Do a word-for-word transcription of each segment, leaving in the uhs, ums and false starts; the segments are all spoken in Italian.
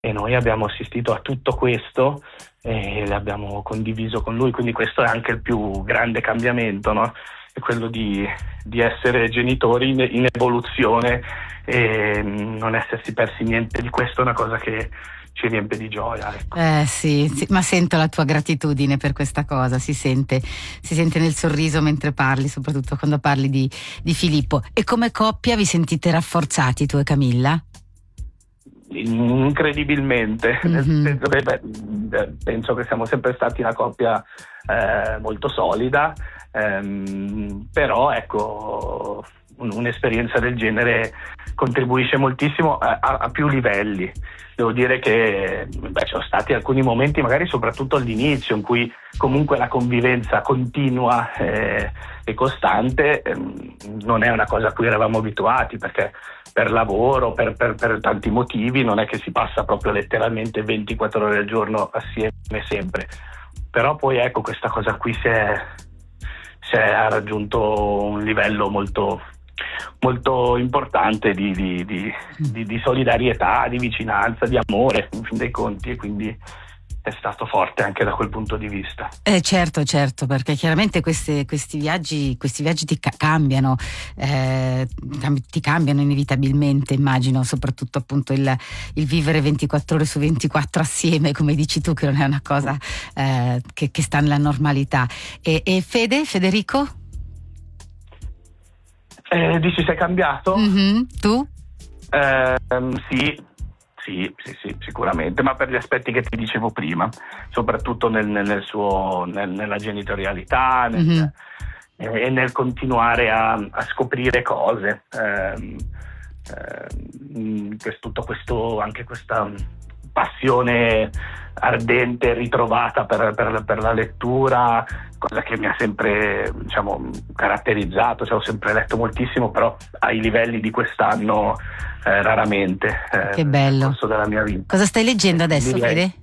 e noi abbiamo assistito a tutto questo e l'abbiamo condiviso con lui, quindi questo è anche il più grande cambiamento, no? È quello di, di essere genitori in, in evoluzione e non essersi persi niente di questo, è una cosa che ci riempie di gioia, ecco. Eh sì, sì, ma sento la tua gratitudine per questa cosa, si sente, si sente nel sorriso mentre parli, soprattutto quando parli di, di Filippo. E come coppia vi sentite rafforzati tu e Camilla? Incredibilmente, Mm-hmm. penso, che, beh, penso che siamo sempre stati una coppia eh, molto solida, ehm, però ecco, un, un'esperienza del genere contribuisce moltissimo a, a, a più livelli. Devo dire che beh, ci sono stati alcuni momenti, magari soprattutto all'inizio, in cui comunque la convivenza continua eh, e costante ehm, non è una cosa a cui eravamo abituati, perché per lavoro, per, per, per tanti motivi, non è che si passa proprio letteralmente ventiquattro ore al giorno assieme sempre. Però poi ecco, questa cosa qui si è, si è ha raggiunto un livello molto molto importante di, di, di, di, di solidarietà, di vicinanza, di amore, in fin dei conti, e quindi è stato forte anche da quel punto di vista. Eh certo, certo, perché chiaramente queste, questi viaggi, questi viaggi ti ca- cambiano, eh, cam- ti cambiano inevitabilmente, immagino, soprattutto appunto il, il vivere ventiquattro ore su ventiquattro assieme, come dici tu, che non è una cosa eh, che, che sta nella normalità. E, e Fede, Federico? Eh, dici sei cambiato? Mm-hmm. Tu? Eh, sì. Sì, sì, sì, sicuramente, ma per gli aspetti che ti dicevo prima, soprattutto nel, nel suo, nel, nella genitorialità nel, mm-hmm. e nel continuare a, a scoprire cose. Eh, eh, tutto questo, anche questa passione ardente ritrovata per, per, per la lettura, cosa che mi ha sempre, diciamo, caratterizzato, cioè, ho sempre letto moltissimo, però ai livelli di quest'anno eh, raramente eh, che bello. Nel corso della mia vita. Cosa stai leggendo adesso, Fede?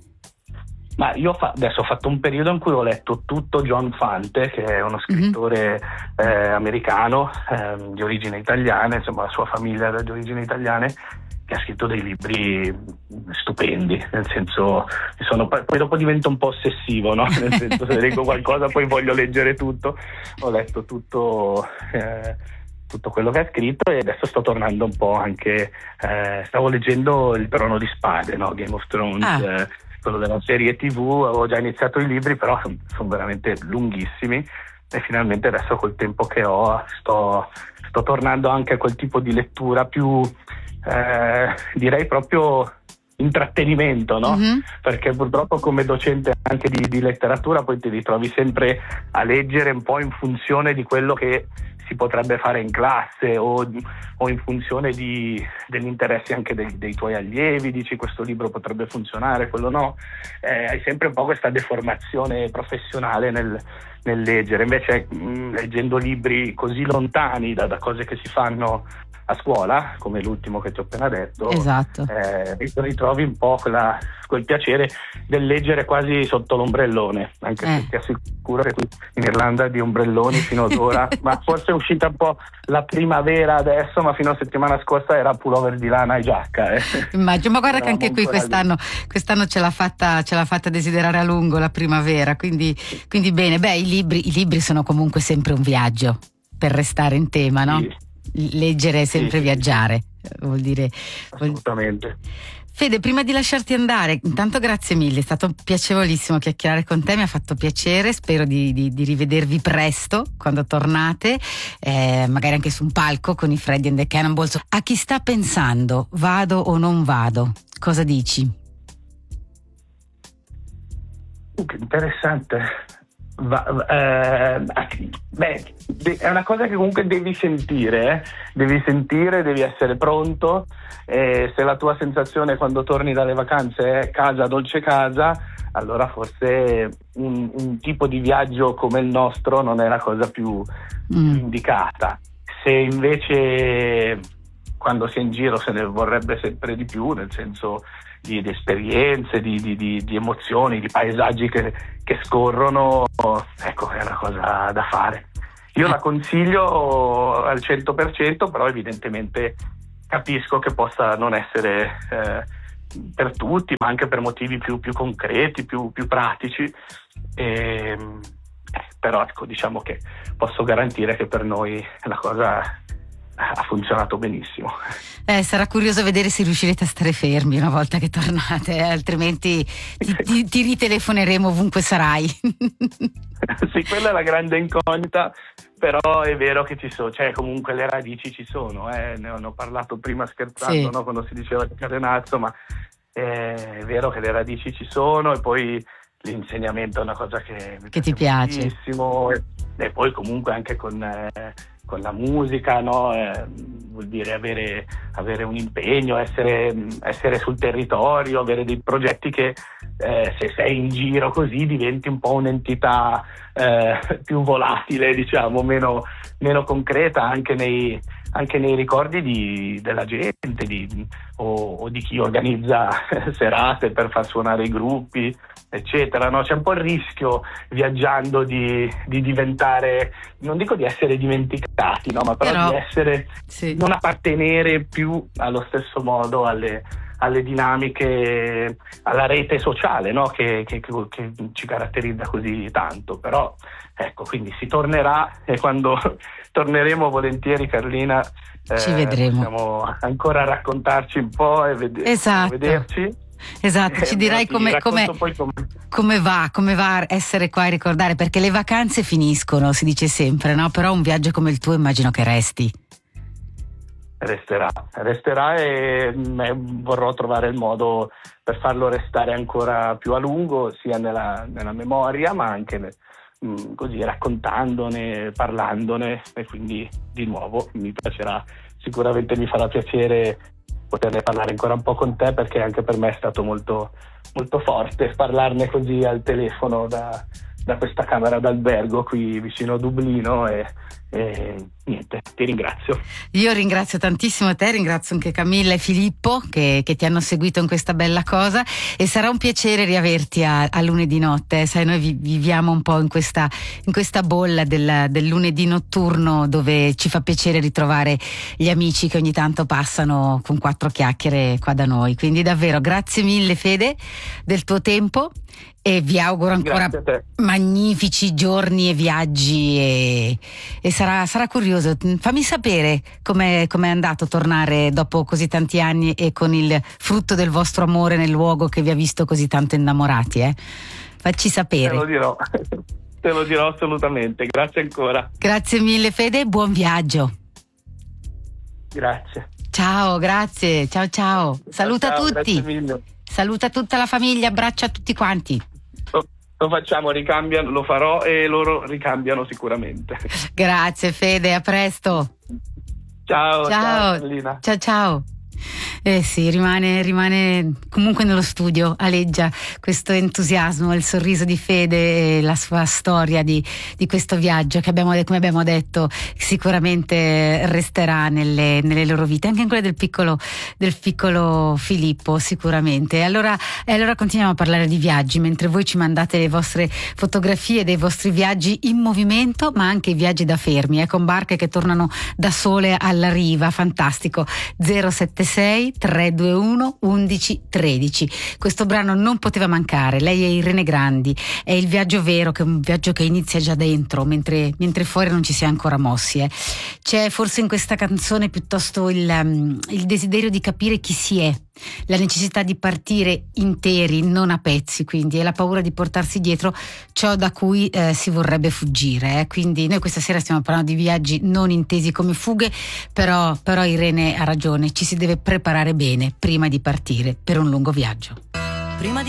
Ma io fa- adesso ho fatto un periodo in cui ho letto tutto John Fante, che è uno scrittore mm-hmm. eh, americano eh, di origine italiana, insomma la sua famiglia era di origine italiane, che ha scritto dei libri stupendi, nel senso, sono, poi dopo divento un po' ossessivo, no? Nel senso, se leggo qualcosa poi voglio leggere tutto. Ho letto tutto, eh, tutto quello che ha scritto, e adesso sto tornando un po' anche, eh, stavo leggendo Il Trono di Spade, no? Game of Thrones, ah. eh, quello della serie tivù, avevo già iniziato i libri, però sono son veramente lunghissimi, e finalmente adesso col tempo che ho sto, sto tornando anche a quel tipo di lettura più, Eh, direi proprio intrattenimento, no? Mm-hmm. Perché purtroppo come docente anche di, di letteratura poi ti ritrovi sempre a leggere un po' in funzione di quello che si potrebbe fare in classe, o, o in funzione di, degli interessi anche dei, dei tuoi allievi, dici questo libro potrebbe funzionare, quello no, eh, hai sempre un po' questa deformazione professionale nel, nel leggere. Invece mh, leggendo libri così lontani da, da cose che si fanno a scuola, come l'ultimo che ti ho appena detto, esatto. eh, ritrovi un po' quella, quel piacere del leggere quasi sotto l'ombrellone, anche eh. se ti assicuro che qui in Irlanda di ombrelloni fino ad ora, ma forse è uscita un po' la primavera adesso, ma fino a settimana scorsa era pullover di lana e giacca. Eh. Immagino, ma guarda che anche qui quest'anno, quest'anno ce l'ha fatta, ce l'ha fatta desiderare a lungo la primavera, quindi, quindi bene. Beh, i libri, i libri sono comunque sempre un viaggio, per restare in tema, no? Sì. Leggere è sempre sì, viaggiare, vuol dire. Assolutamente. Fede, prima di lasciarti andare, intanto grazie mille, è stato piacevolissimo chiacchierare con te, mi ha fatto piacere, spero di, di, di rivedervi presto quando tornate, eh, magari anche su un palco con i Freddy and the Cannonballs. A chi sta pensando, vado o non vado, cosa dici? Uh, che interessante. Va, eh, beh, è una cosa che comunque devi sentire, eh? devi sentire, devi essere pronto, e se la tua sensazione quando torni dalle vacanze è casa, dolce casa, allora forse un, un tipo di viaggio come il nostro non è la cosa più mm. indicata. Se invece quando si è in giro se ne vorrebbe sempre di più, nel senso di, di esperienze, di, di, di, di emozioni, di paesaggi che, che scorrono, ecco, è una cosa da fare. Io la consiglio al cento per cento, però evidentemente capisco che possa non essere eh, per tutti, ma anche per motivi più, più concreti, più, più pratici. E, eh, però ecco, diciamo che posso garantire che per noi la cosa ha funzionato benissimo. Eh, sarà curioso vedere se riuscirete a stare fermi una volta che tornate, eh, altrimenti ti, ti, ti ritelefoneremo ovunque sarai. Sì, quella è la grande incognita, però è vero che ci sono, cioè comunque le radici ci sono, eh, ne ho parlato prima scherzando, sì. no? Quando si diceva di catenazzo, ma eh, è vero che le radici ci sono, e poi l'insegnamento è una cosa che mi che piace ti piace moltissimo, e, e poi comunque anche con, eh, con la musica, no? Eh, vuol dire avere, avere un impegno, essere, essere sul territorio, avere dei progetti che eh, se sei in giro così diventi un po' un'entità eh, più volatile, diciamo, meno, meno concreta anche nei, anche nei ricordi di, della gente di, o, o di chi organizza serate per far suonare i gruppi, eccetera, no? C'è un po' il rischio viaggiando di, di diventare, non dico di essere dimenticati, no? Ma però, però di essere, sì. non appartenere più allo stesso modo alle, alle dinamiche, alla rete sociale, no? Che, che, che ci caratterizza così tanto. Però ecco, quindi si tornerà, e quando torneremo volentieri, Carlina, ci eh, vedremo. Possiamo ancora raccontarci un po' e ved- esatto. vederci. Esatto, ci dirai come, come, come... come va, come va a essere qua a ricordare, perché le vacanze finiscono, si dice sempre, no? Però un viaggio come il tuo immagino che resti. Resterà, resterà e mh, vorrò trovare il modo per farlo restare ancora più a lungo, sia nella, nella memoria, ma anche mh, così raccontandone, parlandone, e quindi di nuovo mi piacerà, sicuramente mi farà piacere poterne parlare ancora un po' con te, perché anche per me è stato molto, molto forte parlarne così al telefono da, da questa camera d'albergo qui vicino a Dublino, e, e niente, ti ringrazio. Io ringrazio tantissimo te, ringrazio anche Camilla e Filippo che, che ti hanno seguito in questa bella cosa, e sarà un piacere riaverti a, a lunedì notte. Sai, noi vi, viviamo un po' in questa, in questa bolla del, del lunedì notturno, dove ci fa piacere ritrovare gli amici che ogni tanto passano con quattro chiacchiere qua da noi. Quindi davvero grazie mille, Fede, del tuo tempo, e vi auguro ancora magnifici giorni e viaggi, e, e sarà, sarà curioso. Fammi sapere com'è, com'è andato tornare dopo così tanti anni e con il frutto del vostro amore nel luogo che vi ha visto così tanto innamorati, eh? Facci sapere. Te lo dirò, te lo dirò assolutamente. Grazie ancora. Grazie mille, Fede, buon viaggio. Grazie. Ciao, grazie. Ciao ciao. Saluta ciao, tutti. Grazie mille. Saluta tutta la famiglia, abbraccia a tutti quanti. Lo, lo facciamo, ricambiano, lo farò e loro ricambiano sicuramente. Grazie Fede, a presto. Ciao, ciao, ciao, ciao, ciao. Eh sì, rimane, rimane comunque nello studio, aleggia questo entusiasmo, il sorriso di Fede e la sua storia di, di questo viaggio che abbiamo, come abbiamo detto, sicuramente resterà nelle, nelle loro vite, anche in quelle del piccolo, del piccolo Filippo, sicuramente. Allora, e allora continuiamo a parlare di viaggi, mentre voi ci mandate le vostre fotografie dei vostri viaggi in movimento, ma anche i viaggi da fermi, eh, con barche che tornano da sole alla riva. Fantastico. zero sette sei tre due uno undici tredici. Questo brano non poteva mancare. Lei è Irene Grandi, è il viaggio vero, che è un viaggio che inizia già dentro, mentre, mentre fuori non ci si è ancora mossi, eh. C'è forse in questa canzone piuttosto il, um, il desiderio di capire chi si è, la necessità di partire interi, non a pezzi, quindi, e la paura di portarsi dietro ciò da cui eh, si vorrebbe fuggire, eh. Quindi noi questa sera stiamo parlando di viaggi non intesi come fughe, però, però Irene ha ragione, ci si deve preparare bene prima di partire per un lungo viaggio. Prima di